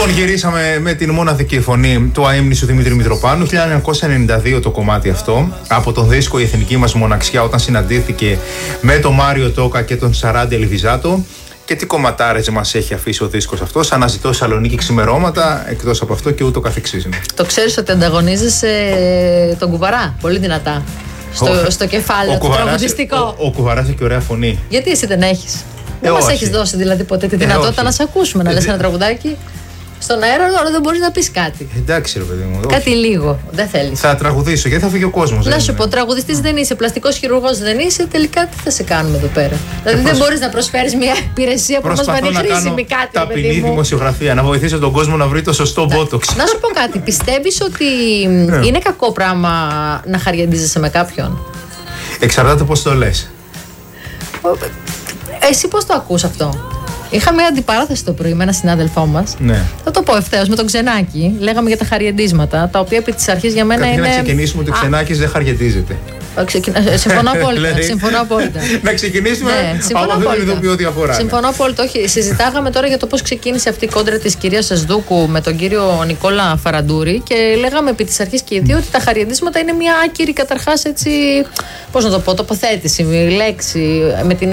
Λοιπόν, γυρίσαμε με την μοναδική φωνή του αείμνησου Δημήτρη Μητροπάνου. 1992 το κομμάτι αυτό. Από τον δίσκο Η Εθνική Μας Μοναξιά, όταν συναντήθηκε με τον Μάριο Τόκα και τον Σαράντι Ελβιζάτο. Και τι κομματάρες μας έχει αφήσει ο δίσκος αυτός. Αναζητώ Σαλονίκη ξημερώματα, εκτός από αυτό και ούτω καθεξής. Το ξέρεις ότι ανταγωνίζεσαι τον Κουβαρά πολύ δυνατά. Στο κεφάλαιο, το τραγουδιστικό. Ο Κουβαράς έχει και ωραία φωνή. Γιατί εσύ δεν έχεις? Δεν μας έχεις δώσει δηλαδή ποτέ τη δυνατότητα να σε ακούσουμε, να λες ένα τραγουδάκι στον αέρα, αλλά δεν μπορείς να πεις κάτι. Εντάξει, ρε παιδί μου. Κάτι λίγο. Δεν θέλεις. Θα τραγουδήσω γιατί θα φύγει ο κόσμος. Να σου πω, τραγουδιστής δεν είσαι, πλαστικός χειρουργός δεν είσαι, τελικά τι θα σε κάνουμε εδώ πέρα? Δηλαδή δεν μπορείς να προσφέρεις μια υπηρεσία που μας φανεί χρήσιμη κάτι. Ταπεινή δημοσιογραφία, να βοηθήσω τον κόσμο να βρει το σωστό μπότοξ. Να σου πω κάτι, πιστεύεις ότι είναι κακό πράγμα να χαριαντίζεσαι με κάποιον? Εξαρτάται πώς το λες. Εσύ πώς το ακούς αυτό? Είχα μια αντιπαράθεση το πρωί με έναν συνάδελφό μας. Ναι. Θα το πω ευθέως με τον Ξενάκη. Λέγαμε για τα χαριεντίσματα, τα οποία επί της αρχής για μένα είναι. Να ξεκινήσουμε ότι ο Ξενάκης δεν χαριεντίζεται. Συμφωνώ απόλυτα. Συμφωνώ απόλυτα. Να ξεκινήσουμε από αυτό το ειδοποιώ διαφορά. Συμφωνώ απόλυτα. Όχι, συζητάγαμε τώρα για το πώς ξεκίνησε αυτή η κόντρα της κυρίας Σασδούκου με τον κύριο Νικόλα Φαραντούρη και λέγαμε επί της αρχής και οι δύο ότι τα χαριεντίσματα είναι μια άκυρη καταρχάς έτσι. Πώς να το πω, τοποθέτηση, λέξη με την